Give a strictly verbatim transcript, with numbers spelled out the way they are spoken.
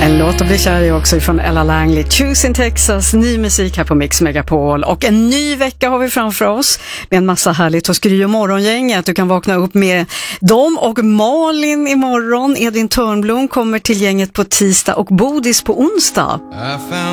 En låt att bli kär i också från Ella Langley, Choose in Texas, ny musik här på Mix Megapol. Och en ny vecka har vi framför oss med en massa härligt hos Gry och morgongänget. Du kan vakna upp med dem och Malin imorgon. Edvin Törnblom kommer till gänget på tisdag och Bodis på onsdag.